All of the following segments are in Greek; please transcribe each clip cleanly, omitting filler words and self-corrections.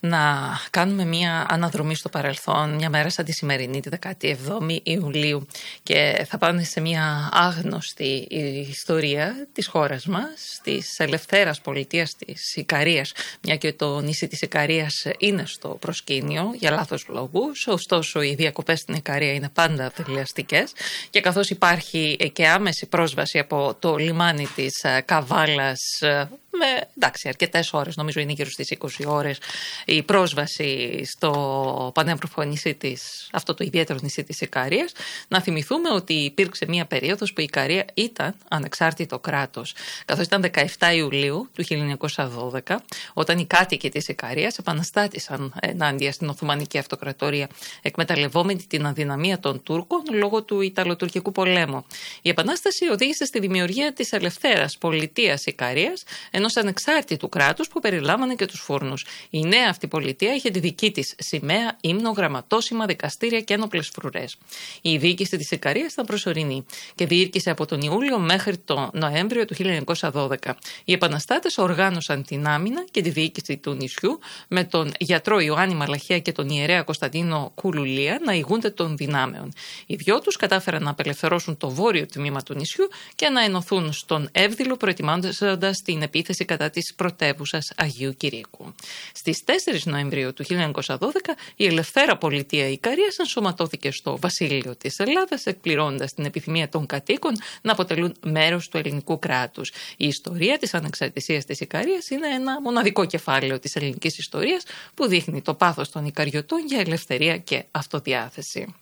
να κάνουμε μια αναδρομή στο παρελθόν, μια μέρα σαν τη σημερινή, τη 17η Ιουλίου, και θα πάμε σε μια άγνωστη ιστορία της χώρας μας, της ελευθέρας πολιτείας της Ικαρίας, μια και το νησί της Ικαρίας είναι στο προσκήνιο για λάθος λόγους, ωστόσο οι διακοπές στην Ικαρία είναι πάντα θελιαστικές, και καθώς υπάρχει και άμεση πρόσβαση από το λιμάνι της Καβάλας με αρκετές ώρες, νομίζω είναι γύρω στις 20 ώρες, η πρόσβαση στο πανέμορφο νησί της, αυτό το ιδιαίτερο νησί της Ικαρίας. Να θυμηθούμε ότι υπήρξε μια περίοδος που η Ικαρία ήταν ανεξάρτητο κράτος, καθώς ήταν 17 Ιουλίου του 1912, όταν οι κάτοικοι της Ικαρίας επαναστάτησαν ενάντια στην Οθωμανική Αυτοκρατορία, εκμεταλλευόμενοι την αδυναμία των Τούρκων λόγω του Ιταλοτουρκικού πολέμου. Η επανάσταση οδήγησε στη δημιουργία της ελευθέρας πολιτείας Ικαρίας, ενός ανεξάρτητου κράτους που περιλάμβανε και τους φούρνους. Η νέα αυτή πολιτεία είχε τη δική της σημαία, ύμνο, γραμματόσημα, δικαστήρια και ένοπλες φρουρές. Η διοίκηση της Ικαρίας ήταν προσωρινή και διήρκησε από τον Ιούλιο μέχρι τον Νοέμβριο του 1912. Οι επαναστάτες οργάνωσαν την άμυνα και τη διοίκηση του νησιού, με τον γιατρό Ιωάννη Μαλαχία και τον ιερέα Κωνσταντίνο Κουλουλία να ηγούνται των δυνάμεων. Οι δυο τους κατάφεραν να απελευθερώσουν το βόρειο τμήμα του νησιού και να ενωθούν στον Εύδηλο, προετοιμάζοντας την επίθεση κατά της πρωτεύουσας Αγίου Κυρίκου. Στις 4 Νοεμβρίου του 1912 η ελευθέρα πολιτεία Ικαρίας ενσωματώθηκε στο Βασίλειο της Ελλάδας, εκπληρώνοντας την επιθυμία των κατοίκων να αποτελούν μέρος του ελληνικού κράτους. Η ιστορία της ανεξαρτησίας της Ικαρίας είναι ένα μοναδικό κεφάλαιο της ελληνικής ιστορίας που δείχνει το πάθος των Ικαριωτών για ελευθερία και αυτοδιάθεση.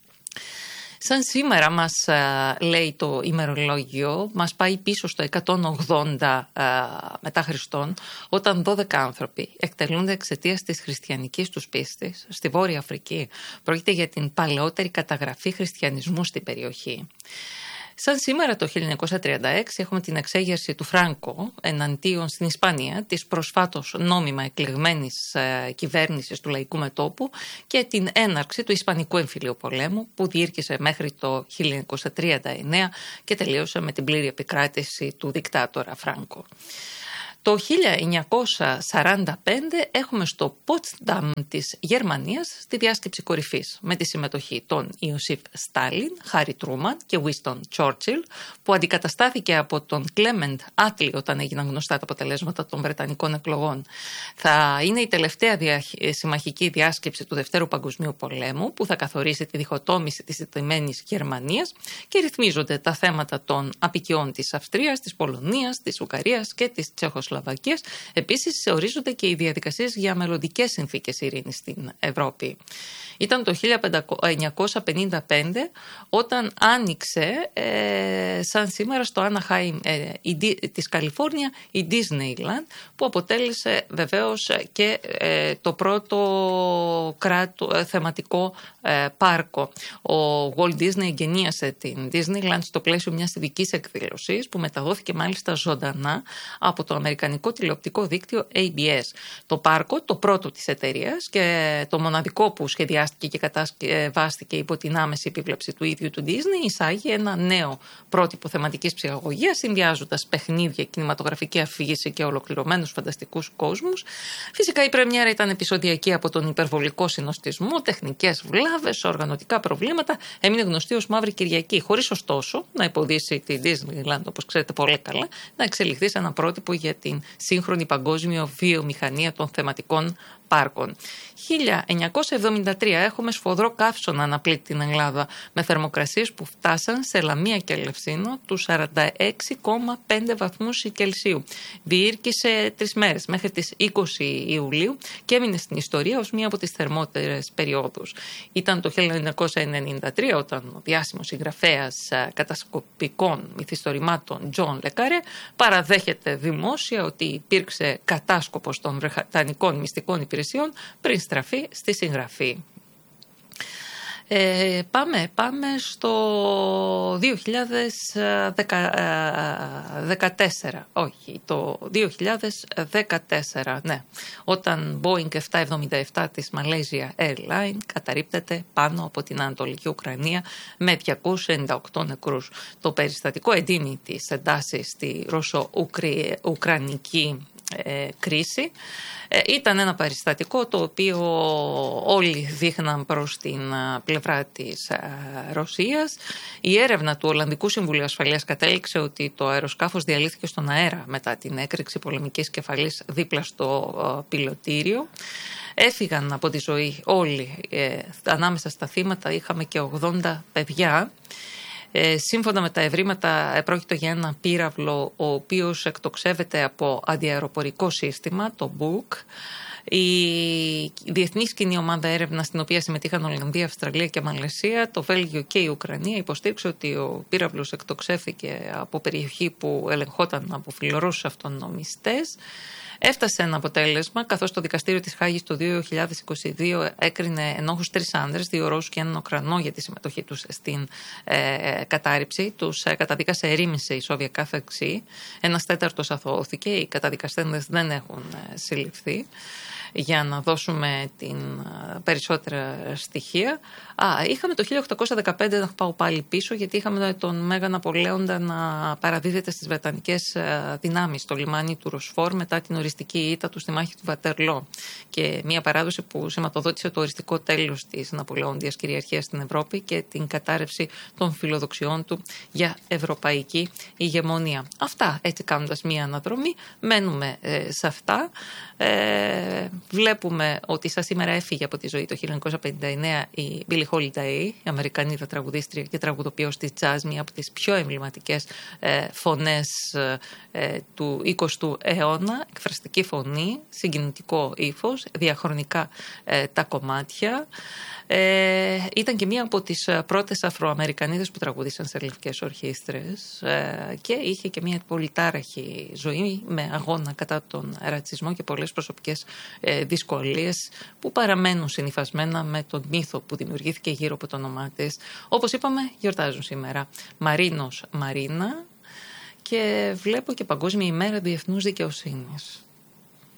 Σαν σήμερα μας λέει το ημερολόγιο, μας πάει πίσω στο 180 μετά Χριστόν, όταν 12 άνθρωποι εκτελούνται εξαιτίας της χριστιανικής τους πίστης στη Βόρεια Αφρική. Πρόκειται για την παλαιότερη καταγραφή χριστιανισμού στην περιοχή. Σαν σήμερα το 1936 έχουμε την εξέγερση του Φράνκο εναντίον στην Ισπανία της προσφάτως νόμιμα εκλεγμένης κυβέρνησης του Λαϊκού Μετώπου και την έναρξη του Ισπανικού Εμφυλίου Πολέμου που διήρκησε μέχρι το 1939 και τελείωσε με την πλήρη επικράτηση του δικτάτορα Φράνκο. Το 1945 έχουμε στο Πότσταμ της Γερμανίας τη διάσκεψη κορυφής με τη συμμετοχή των Ιωσήφ Στάλιν, Χάρι Τρούμαν και Βίνστον Τσόρτσιλ, που αντικαταστάθηκε από τον Κλέμεντ Άτλι όταν έγιναν γνωστά τα αποτελέσματα των Βρετανικών εκλογών. Θα είναι η τελευταία συμμαχική διάσκεψη του Δευτέρου Παγκοσμίου Πολέμου που θα καθορίσει τη διχοτόμηση της ιτημένης Γερμανίας και ρυθμίζονται τα θέματα των απικιών της Αυστρίας, της Πολωνίας, της Ουγγαρίας και της Τσεχοσλοβακίας. Επίσης, ορίζονται και οι διαδικασίες για μελλοντικές συνθήκες ειρήνης στην Ευρώπη. Ήταν το 1955 όταν άνοιξε σαν σήμερα στο Άναχάιμ της Καλιφόρνια η Disneyland, που αποτέλεσε βεβαίως και το πρώτο θεματικό πάρκο. Ο Walt Disney εγκαινίασε την Disneyland στο πλαίσιο μιας ειδικής εκδήλωσης που μεταδόθηκε μάλιστα ζωντανά από το αμερικανικό τηλεοπτικό δίκτυο ABS. Το πάρκο, το πρώτο της εταιρείας και το μοναδικό που σχεδιάστηκε και κατασκευάστηκε υπό την άμεση επίβλεψη του ίδιου του Disney, εισάγει ένα νέο πρότυπο θεματικής ψυχαγωγίας, συνδυάζοντας παιχνίδια, κινηματογραφική αφήγηση και ολοκληρωμένους φανταστικούς κόσμους. Φυσικά η πρεμιέρα ήταν επεισοδιακή από τον υπερβολικό συνοστισμό, τεχνικές βλάβες, οργανωτικά προβλήματα. Έμεινε γνωστή ως Μαύρη Κυριακή, χωρίς ωστόσο να υποδείσει τη Disneyland, όπως ξέρετε πολύ καλά, να εξελιχθεί σε ένα πρότυπο για την σύγχρονη παγκόσμια βιομηχανία των θεματικών πάρκων. 1973 έχουμε σφοδρό καύσωνα να πλήττει την Ελλάδα, με θερμοκρασίες που φτάσαν σε Λαμία και Ελευσίνο τους 46,5 βαθμούς Κελσίου. Διήρκησε 3 μέρες μέχρι τις 20 Ιουλίου και έμεινε στην ιστορία ως μία από τις θερμότερες περιόδους. Ήταν το 1993 όταν ο διάσημος συγγραφέας κατασκοπικών μυθιστορημάτων Τζον Λεκάρε παραδέχεται δημόσια ότι υπήρξε κατάσκοπος των βρετανικών μυστικών υπηρεσιών πριν στραφεί στη συγγραφή. Πάμε στο 2014, όχι, το 2014, ναι, όταν Boeing 777 της Malaysia Airlines καταρρίπτεται πάνω από την Ανατολική Ουκρανία με 298 νεκρούς. Το περιστατικό εντείνει τις εντάσεις στη Ρωσο-Ουκρανική κρίση. Ήταν ένα περιστατικό το οποίο όλοι δείχναν προς την πλευρά της Ρωσίας. Η έρευνα του Ολλανδικού Συμβουλίου Ασφαλείας κατέληξε ότι το αεροσκάφος διαλύθηκε στον αέρα μετά την έκρηξη πολεμικής κεφαλής δίπλα στο πιλωτήριο. Έφυγαν από τη ζωή όλοι. Ανάμεσα στα θύματα είχαμε και 80 παιδιά. Σύμφωνα με τα ευρήματα, πρόκειται για ένα πύραυλο ο οποίος εκτοξεύεται από αντιαεροπορικό σύστημα, το Buk. Η διεθνής κοινή ομάδα έρευνα, στην οποία συμμετείχαν Ολλανδία, Αυστραλία και Μαλαισία, το Βέλγιο και η Ουκρανία, υποστήριξε ότι ο πύραυλος εκτοξεύθηκε από περιοχή που ελεγχόταν από φιλορώσους αυτονομιστές. Έφτασε ένα αποτέλεσμα, καθώς το δικαστήριο της Χάγης το 2022 έκρινε ενόχους 3 άνδρες, 2 Ρώσους και 1 Ουκρανό για τη συμμετοχή τους στην κατάρριψη. Τους καταδίκασε ερήμηση ισόβια καύση. Ένας 4ος αθωώθηκε, οι καταδικαστέντες δεν έχουν συλληφθεί. Για να δώσουμε την περισσότερα στοιχεία. Είχαμε το 1815, να πάω πάλι πίσω, γιατί είχαμε τον Μέγα Ναπολέοντα να παραδίδεται στις βρετανικές δυνάμεις στο λιμάνι του Ροσφόρ μετά την οριστική ήττα του στη μάχη του Βατερλό. Και μια παράδοση που σηματοδότησε το οριστικό τέλος της Ναπολεόντιας κυριαρχίας στην Ευρώπη και την κατάρρευση των φιλοδοξιών του για ευρωπαϊκή ηγεμονία. Αυτά, έτσι κάνοντας μια αναδρομή, μένουμε σε αυτά. Βλέπουμε ότι σαν σήμερα έφυγε από τη ζωή το 1959 η Billie Holiday, η Αμερικανίδα τραγουδίστρια και τραγουδοποιός της jazz, μία από τις πιο εμβληματικές φωνές του 20ου αιώνα, εκφραστική φωνή, συγκινητικό ύφος, διαχρονικά τα κομμάτια. Ήταν και μία από τις πρώτες Αφροαμερικανίδες που τραγουδήσαν σε λευκές ορχήστρες και είχε και μία πολυτάραχη ζωή με αγώνα κατά τον ρατσισμό και πολλές προσωπικές δυσκολίες που παραμένουν συνυφασμένα με τον μύθο που δημιουργήθηκε γύρω από το όνομά της. Όπως είπαμε, γιορτάζουν σήμερα Μαρίνος Μαρίνα και βλέπω και Παγκόσμια ημέρα διεθνούς δικαιοσύνης.